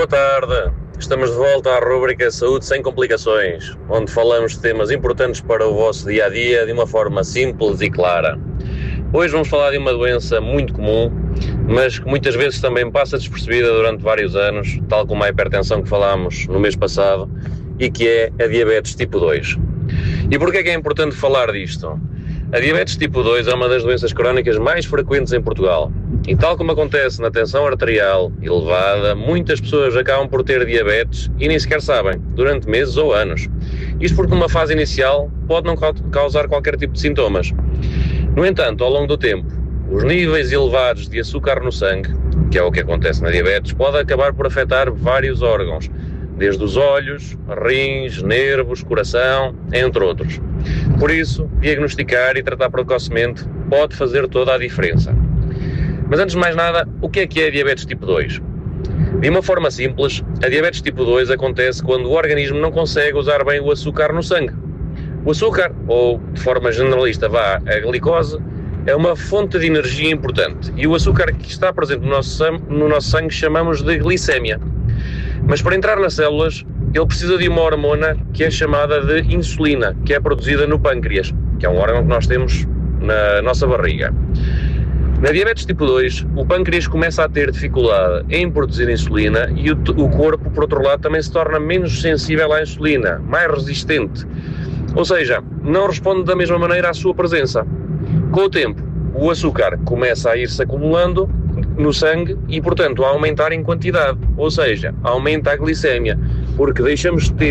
Boa tarde, estamos de volta à rúbrica Saúde Sem Complicações, onde falamos de temas importantes para o vosso dia-a-dia de uma forma simples e clara. Hoje vamos falar de uma doença muito comum, mas que muitas vezes também passa despercebida durante vários anos, tal como a hipertensão que falámos no mês passado, e que é a diabetes tipo 2. E porquê é que é importante falar disto? A diabetes tipo 2 é uma das doenças crónicas mais frequentes em Portugal. E tal como acontece na tensão arterial elevada, muitas pessoas acabam por ter diabetes e nem sequer sabem, durante meses ou anos. Isto porque numa fase inicial pode não causar qualquer tipo de sintomas. No entanto, ao longo do tempo, os níveis elevados de açúcar no sangue, que é o que acontece na diabetes, pode acabar por afetar vários órgãos, desde os olhos, rins, nervos, coração, entre outros. Por isso, diagnosticar e tratar precocemente pode fazer toda a diferença. Mas antes de mais nada, o que é a diabetes tipo 2? De uma forma simples, a diabetes tipo 2 acontece quando o organismo não consegue usar bem o açúcar no sangue. O açúcar, ou de forma generalista a glicose, é uma fonte de energia importante e o açúcar que está presente no nosso sangue chamamos de glicémia. Mas para entrar nas células, ele precisa de uma hormona que é chamada de insulina, que é produzida no pâncreas, que é um órgão que nós temos na nossa barriga. Na diabetes tipo 2, o pâncreas começa a ter dificuldade em produzir insulina e o corpo, por outro lado, também se torna menos sensível à insulina, mais resistente. Ou seja, não responde da mesma maneira à sua presença. Com o tempo, o açúcar começa a ir-se acumulando no sangue e, portanto, a aumentar em quantidade. Ou seja, aumenta a glicémia, porque deixamos de ter